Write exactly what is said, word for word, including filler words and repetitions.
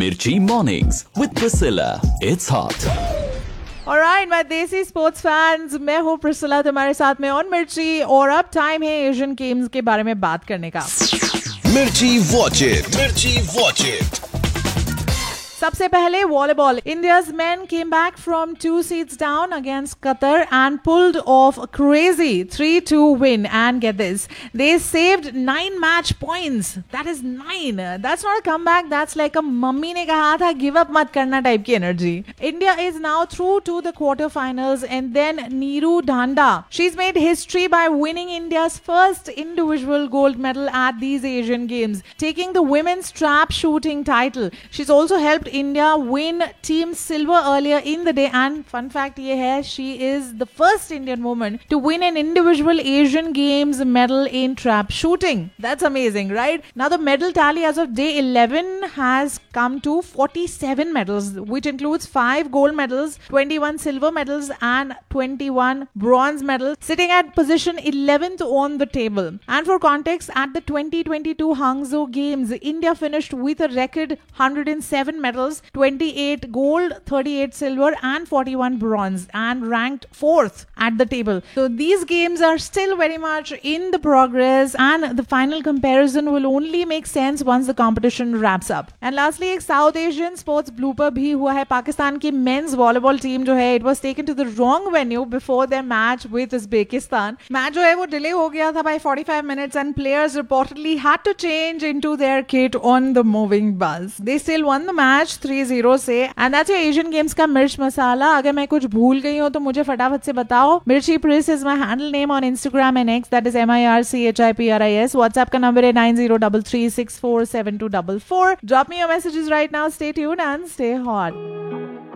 Mirchi Mornings with Priscilla. It's hot. Alright, my देसी sports fans, मैं हूँ Priscilla तुम्हारे साथ में ऑन मिर्ची और अब टाइम है एशियन गेम्स के बारे में बात करने का। मिर्ची वॉच इट, मिर्ची वॉच इट। सबसे पहले volleyball. India's men came back from two seats down against Qatar and pulled off a crazy three two win. And get this, they saved nine match points. That is nine. That's not a comeback. That's like a mummy ने कहा था give up मत करना type की energy. India is now through to the quarterfinals, and then Neeru Dhanda. She's made history by winning India's first individual gold medal at these Asian Games, taking the women's trap shooting title. She's also helped India win team silver earlier in the day, and fun fact ye hai, she is the first Indian woman to win an individual Asian Games medal in trap shooting. That's amazing, right? Now the medal tally as of day eleven has come to forty-seven medals, which includes five gold medals, twenty-one silver medals and twenty-one bronze medals, sitting at position eleventh on the table. And for context, at the twenty twenty-two Hangzhou Games, India finished with a record one hundred seven medals, twenty-eight gold, thirty-eight silver and forty-one bronze, and ranked fourth at the table. So these games are still very much in the progress, and the final comparison will only make sense once the competition wraps up. And lastly, एक South Asian sports blooper भी हुआ है। पाकिस्तान की men's volleyball team जो है, it was taken to the wrong venue before their match with Uzbekistan. Match जो है वो delay हो गया था by forty-five minutes, and players reportedly had to change into their kit on the moving bus. They still won the match three zero से, and that's your Asian Games का मिर्च मसाला। अगर मैं कुछ भूल गई हूँ तो मुझे फटाफट से बताओ। मिर्ची प्रिस is my handle name on Instagram and X, that is M I R C H I P R I S. WhatsApp का number है nine zero three three six four seven two four four. Drop me your messages right now. Stay tuned and stay hot.